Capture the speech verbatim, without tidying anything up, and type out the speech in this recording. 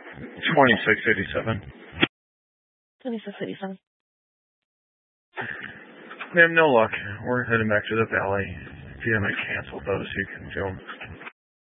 twenty-six eighty-seven. twenty-six eighty-seven. We have no luck. We're heading back to the valley. If you haven't canceled those, you can film.